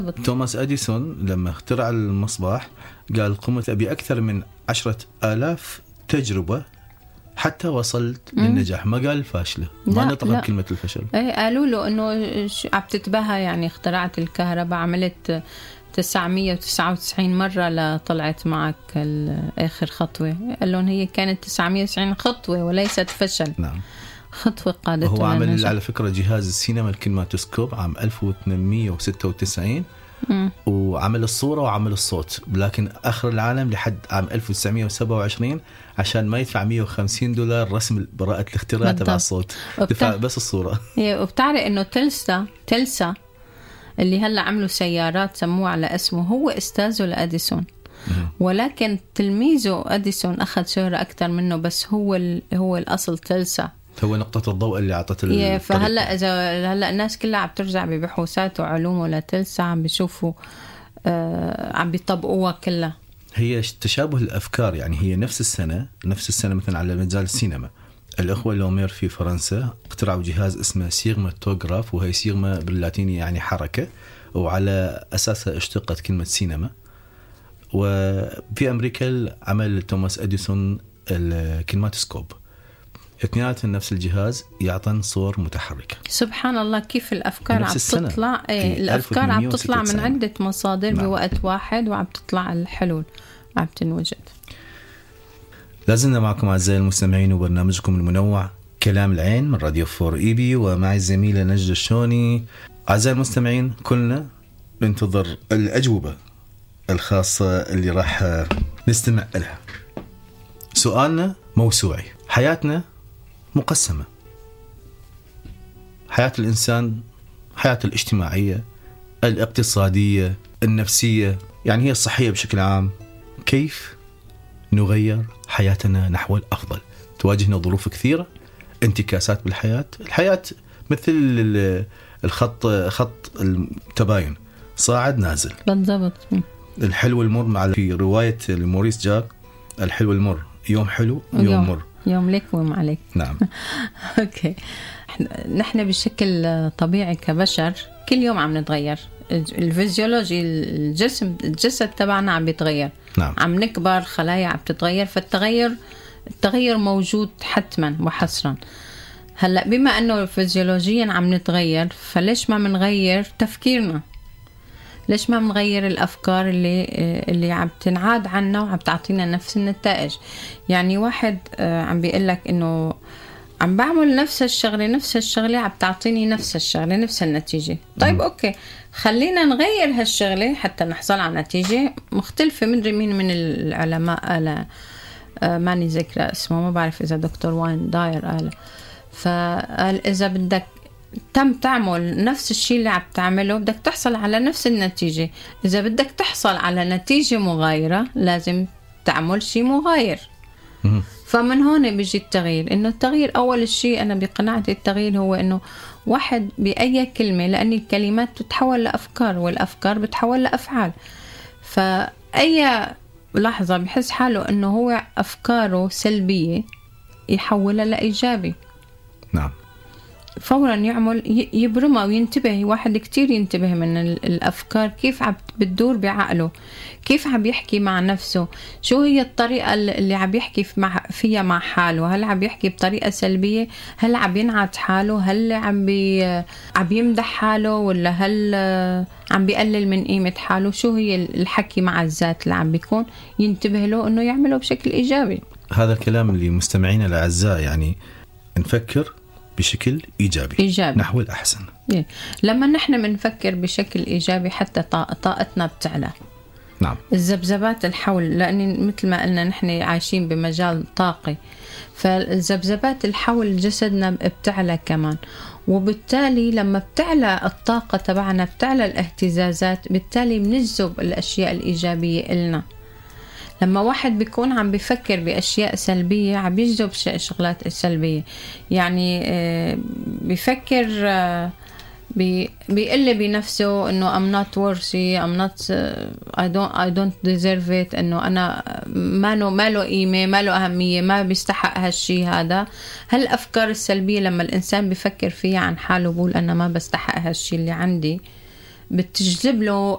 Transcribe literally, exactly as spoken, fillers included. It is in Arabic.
توماس أديسون لما اخترع المصباح قال قمت أبي أكثر من عشرة آلاف تجربة حتى وصلت مم. للنجاح. ما قال فاشلة، ما نطق كلمة الفشل. ايه قالوا له انه عم تتباهى، يعني اخترعت الكهرباء، عملت تسعمية وتسعة وتسعين مرة لطلعت معك آخر خطوة. قال لهم هي كانت تسعمية وتسعين خطوة وليست فشل. نعم. خطوة قادتنا. هو عمل على فكرة جهاز السينما الكينماتوسكوب عام ألف وثمانمية وستة وتسعين م. وعمل الصورة وعمل الصوت، لكن آخر العالم لحد عام ألف وتسعمية وسبعة وعشرين عشان ما يدفع مية وخمسين دولار رسم براءة الاختراع تبع الصوت، دفع بس الصورة. وبتعرف إنه تلسا تلسا اللي هلا عملوا سيارات سموه على اسمه، هو استاذه لأديسون، ولكن تلميذه أديسون أخذ شهرة أكثر منه، بس هو هو الأصل تلسا، هو نقطة الضوء اللي عطت الطريقة. فهلا إذا هلا الناس كلها عم ترجع ببحوثات وعلوم لتلسا، عم بيشوفوا آه عم بيطبقوها كلها. هي تشابه الأفكار، يعني هي نفس السنة نفس السنة مثلا على مجال السينما الأخوة لومير في فرنسا اخترعوا جهاز اسمه سيغماتوغراف، وهي سيغما باللاتيني يعني حركة، وعلى أساسها اشتقت كلمة سينما. وفي أمريكا عمل توماس أديسون الكينماتوسكوب، اثنيناتهم نفس الجهاز يعطن صور متحركة. سبحان الله كيف الأفكار عم تطلع. ايه الأفكار عم تطلع من عدة مصادر. نعم. بوقت واحد وعم تطلع الحلول عم تنوجد. لازلنا معكم أعزائي المستمعين وبرنامجكم المنوع كلام العين من راديو فور إي بي، ومعي الزميلة نجدة الشوني. أعزائي المستمعين كلنا ننتظر الأجوبة الخاصة اللي راح نستمع لها. سؤالنا موسوعي. حياتنا مقسمة، حياة الإنسان، حياة الاجتماعية، الاقتصادية، النفسية، يعني هي الصحية بشكل عام. كيف نغير حياتنا نحو الأفضل؟ تواجهنا ظروف كثيرة، انتكاسات بالحياة. الحياة مثل الخط خط التباين، صاعد نازل. بالضبط. الحلو والمر، مع في رواية موريس جاك الحلو والمر، يوم حلو يوم, يوم مر، يوم لك ويوم عليك. نعم. أوكي. نحن بشكل طبيعي كبشر كل يوم عم نتغير. الفيزيولوجي، الجسم الجسد تبعنا عم بيتغير. نعم. عم نكبر، خلايا عم تتغير، فالتغير التغير موجود حتما وحصرا. هلأ بما أنه فيزيولوجيا عم نتغير، فليش ما منغير تفكيرنا؟ ليش ما منغير الأفكار اللي اللي عم تنعاد عنا وعم تعطينا نفس النتائج؟ يعني واحد عم بيقلك إنه عم بعمل نفس الشغلة نفس الشغلة عم تعطيني نفس الشغلة نفس النتيجة. طيب م. أوكي، خلينا نغير هالشغلة حتى نحصل على نتيجة مختلفة. مدري مين من العلماء قال، ماني ذكرى اسمه، ما بعرف إذا دكتور واين داير قال، فقال إذا بدك تم تعمل نفس الشيء اللي عم تعمله بدك تحصل على نفس النتيجة. إذا بدك تحصل على نتيجة مغايرة لازم تعمل شيء مغاير. م. فمن هون بيجي التغيير. إنه التغيير أول شيء أنا بقناعتي التغيير هو إنه واحد بأي كلمة، لأن الكلمات بتتحول لأفكار والأفكار بتتحول لأفعال. فأي لحظة بحس حاله إنه هو أفكاره سلبية يحولها لإيجابي. نعم. فورا يعمل يبرمها وينتبه. واحد كتير ينتبه من الأفكار كيف عم بتدور بعقله، كيف عم يحكي مع نفسه، شو هي الطريقة اللي عم يحكي فيها مع حاله. هل عم يحكي بطريقة سلبية؟ هل عم ينعت حاله؟ هل عم بي عم يمدح حاله؟ ولا هل عم بيقلل من قيمة حاله؟ شو هي الحكي مع الذات اللي عم بيكون؟ ينتبه له إنه يعمله بشكل إيجابي. هذا الكلام اللي مستمعين الأعزاء، يعني نفكر بشكل إيجابي, إيجابي. نحو الأحسن. إيه. لما نحن بنفكر بشكل إيجابي حتى طاقتنا بتعلى. نعم. الذبذبات الحول، لأن مثل ما قلنا نحن عايشين بمجال طاقي، فالذبذبات الحول جسدنا بتعلى كمان، وبالتالي لما بتعلى الطاقة تبعنا بتعلى الاهتزازات، بالتالي بنجذب الأشياء الإيجابية إلنا. لما واحد بيكون عم بيفكر بأشياء سلبية عم بيجذب شغلات سلبية. يعني بيفكر بيقل بنفسه إنه I'm not worthy, I'm not I don't I don't deserve it، إنه أنا ما له ما له قيمة، ما له أهمية، ما بيستحق هالشي هذا. هالأفكار السلبية لما الإنسان بيفكر فيها عن حاله بقول أنا ما بستحق هالشي اللي عندي، بتجذب له